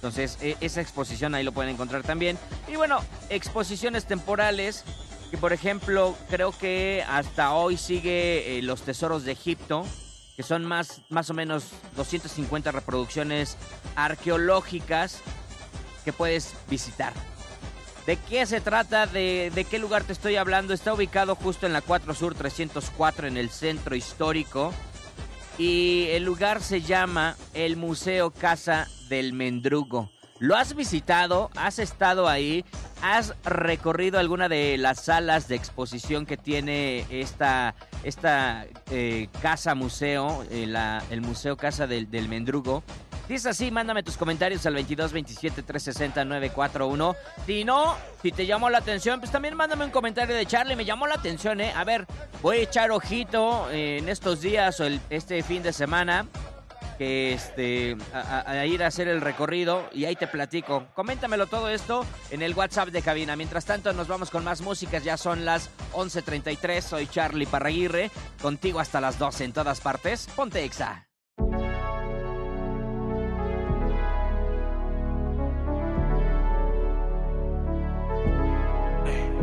Entonces, esa exposición ahí lo pueden encontrar también. Y bueno, exposiciones temporales, que por ejemplo, creo que hasta hoy sigue Los Tesoros de Egipto, que son más o menos 250 reproducciones arqueológicas que puedes visitar. ¿De qué se trata? ¿De qué lugar te estoy hablando? Está ubicado justo en la 4 Sur 304, en el centro histórico. Y el lugar se llama el Museo Casa del Mendrugo. ¿Lo has visitado? ¿Has estado ahí? ¿Has recorrido alguna de las salas de exposición que tiene esta casa museo, el Museo Casa del Mendrugo? Si es así, mándame tus comentarios al 22 27 360 941. Si no, si te llamó la atención, pues también mándame un comentario de Charlie. Me llamó la atención, ¿eh? A ver, voy a echar ojito en estos días o este fin de semana que a ir a hacer el recorrido y ahí te platico. Coméntamelo todo esto en el WhatsApp de cabina. Mientras tanto, nos vamos con más músicas. Ya son las 11:33. Soy Charlie Parraguirre, contigo hasta las 12 en todas partes. Ponte Exa.